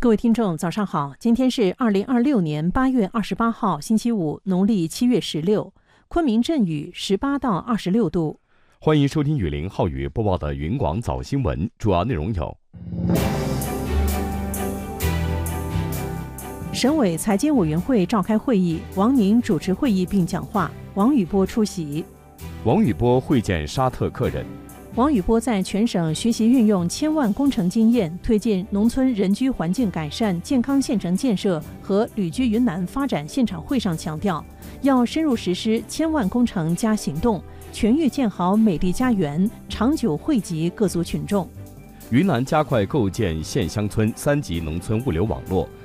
各位听众，早上好！今天是2026年8月28号，星期五，农历7月16，昆明阵雨18到26度。 欢迎收听雨林浩宇播报的云广早新闻，主要内容有： 省委财经委员会召开会议，王宁主持会议并讲话，王宇波出席。 王宇波会见沙特客人。 王宇波在全省学习运用1000万工程经验，推进农村人居环境改善、健康县城建设和旅居云南发展现场会上强调，要深入实施1000万工程加行动，全域建好美丽家园，长久惠及各族群众。 云南加快构建县乡村3级农村物流网络，